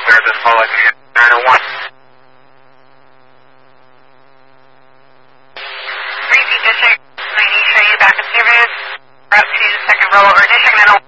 service call like 901. Repeat district, I need to show you back in service. Route to second row or district 901.